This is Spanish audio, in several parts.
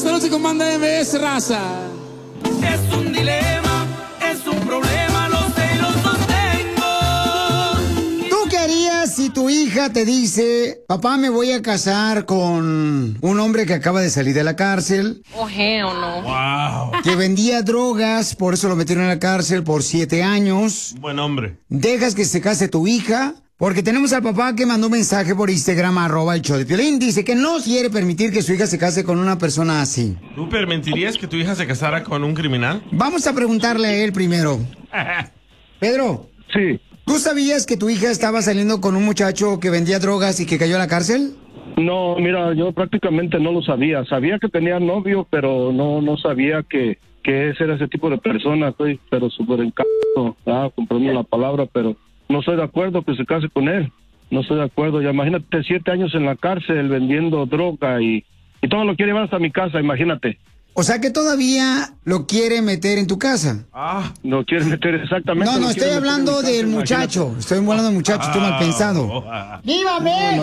saludos con Banda MBS, raza. Es un dilema, es un problema, lo sé y lo sostengo. ¿Tú qué harías si tu hija te dice, papá, me voy a casar con un hombre que acaba de salir de la cárcel? Oh, hell no. Wow. Que vendía drogas, por eso lo metieron en la cárcel por 7 años. Buen hombre. ¿Dejas que se case tu hija? Porque tenemos al papá que mandó un mensaje por Instagram, @el show de Piolín. Dice que no quiere permitir que su hija se case con una persona así. ¿Tú permitirías que tu hija se casara con un criminal? Vamos a preguntarle a él primero. Pedro. Sí. ¿Tú sabías que tu hija estaba saliendo con un muchacho que vendía drogas y que cayó a la cárcel? No, mira, yo prácticamente no lo sabía. Sabía que tenía novio, pero no sabía que ese era ese tipo de persona. Estoy pero súper encantado, comprando la palabra, pero no estoy de acuerdo que se case con él. No estoy de acuerdo. Ya imagínate, 7 años en la cárcel vendiendo droga y todo lo quiere llevar hasta mi casa, imagínate. O sea que todavía lo quiere meter en tu casa. Lo quiere meter exactamente. No, estoy hablando del muchacho. Estoy hablando del muchacho, estoy mal pensado. ¡Viva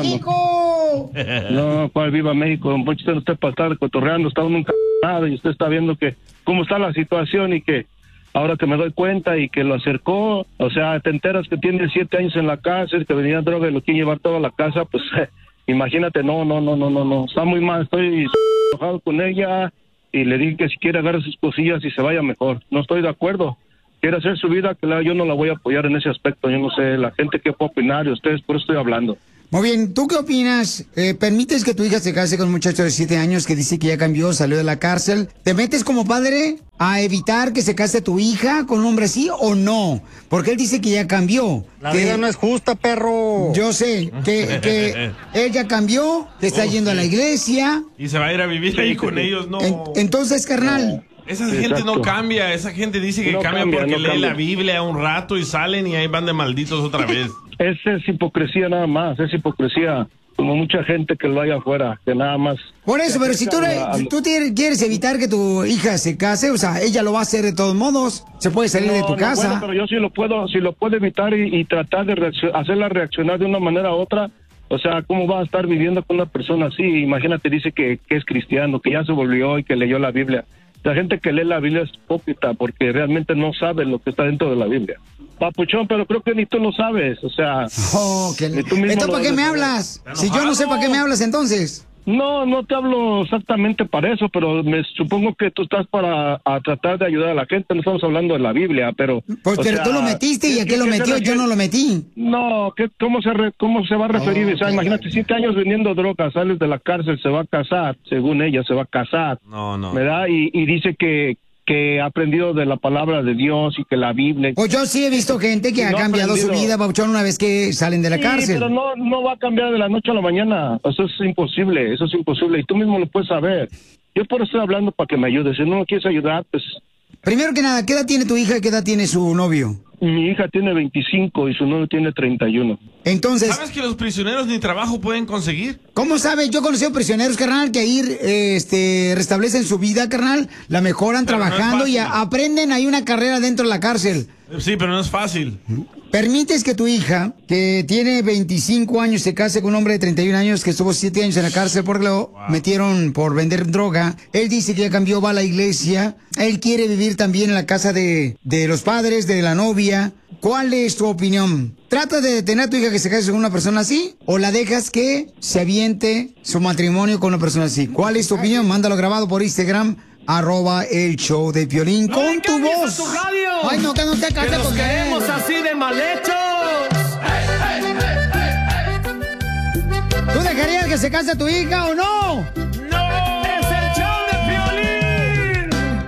México! No, ¿cuál viva México? Don Poncho, usted no está para estar cotorreando, está uno nada y usted está viendo que cómo está la situación y que ahora que me doy cuenta y que lo acercó, o sea, te enteras que tiene 7 años en la cárcel, que venía droga y lo quiere llevar toda la casa, pues imagínate, no, está muy mal, estoy enojado con ella y le dije que si quiere agarrar sus cosillas y se vaya mejor. No estoy de acuerdo. Quiere hacer su vida, que yo no la voy a apoyar en ese aspecto. Yo no sé, la gente que puede opinar y ustedes, por eso estoy hablando. Muy bien, ¿tú qué opinas? ¿Permites que tu hija se case con un muchacho de 7 años que dice que ya cambió, salió de la cárcel? ¿Te metes como padre a evitar que se case tu hija con un hombre así o no? Porque él dice que ya cambió. La vida no es justa, perro. Yo sé que él ya cambió, que está yendo a la iglesia. Y se va a ir a vivir ahí con ellos, no. Entonces, carnal. Esa gente no cambia, esa gente dice que cambia porque lee la Biblia un rato y salen y ahí van de malditos otra vez. Esa es hipocresía nada más, es hipocresía. Como mucha gente que lo hay afuera, que nada más... Por eso, pero si tú quieres evitar que tu hija se case, o sea, ella lo va a hacer de todos modos, se puede salir de tu casa. Bueno, pero yo sí lo puedo evitar y tratar de hacerla reaccionar de una manera u otra. O sea, ¿cómo va a estar viviendo con una persona así? Imagínate, dice que es cristiano, que ya se volvió y que leyó la Biblia. La gente que lee la Biblia es hipócrita porque realmente no sabe lo que está dentro de la Biblia. Papuchón, pero creo que ni tú lo sabes, o sea... ¿Entonces para qué me hablas? Si yo no sé para qué me hablas entonces. No te hablo exactamente para eso, pero me supongo que tú estás para tratar de ayudar a la gente. No estamos hablando de la Biblia, pero... Pues pero tú lo metiste y aquel lo metió, yo no lo metí. No, ¿cómo se va a referir? O sea, imagínate, 7 años vendiendo drogas, sales de la cárcel, se va a casar, según ella, se va a casar. No. ¿Verdad? Y dice que ha aprendido de la palabra de Dios y que la Biblia... Pues yo sí he visto gente que ha cambiado su vida, Papuchón, una vez que salen de la cárcel. Pero no va a cambiar de la noche a la mañana. Eso es imposible. Y tú mismo lo puedes saber. Yo por eso estoy hablando para que me ayudes. Si no me quieres ayudar, pues... Primero que nada, ¿qué edad tiene tu hija y qué edad tiene su novio? Mi hija tiene 25 y su novio tiene 31. Entonces... ¿Sabes que los prisioneros ni trabajo pueden conseguir? ¿Cómo sabes? Yo he conocido prisioneros, carnal, que ahí restablecen su vida, carnal, la mejoran pero trabajando y aprenden. Hay una carrera dentro de la cárcel. Sí, pero no es fácil. ¿Permites que tu hija, que tiene 25 años, se case con un hombre de 31 años que estuvo 7 años en la cárcel porque lo metieron por vender droga? Él dice que ya cambió, va a la iglesia. Él quiere vivir también en la casa de los padres, de la novia. ¿Cuál es tu opinión? ¿Trata de detener a tu hija que se case con una persona así? ¿O la dejas que se aviente su matrimonio con una persona así? ¿Cuál es tu opinión? Mándalo grabado por Instagram, @el show de Piolín, con tu voz. Ay, no, que no te calles porque queremos así de mal hechos. ¿Tú dejarías que se case tu hija o no? ¡No! ¡Es el show de Piolín!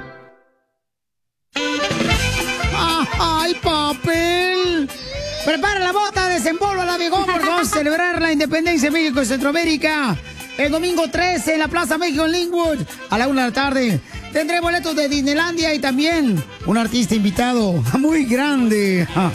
¡Ay, papel! Prepara la bota, desempólvala, viejón, porque vamos a celebrar la independencia de México y Centroamérica. El domingo 13 en la Plaza México en Linwood, a la 1 de la tarde. Tendré boletos de Disneylandia y también un artista invitado muy grande.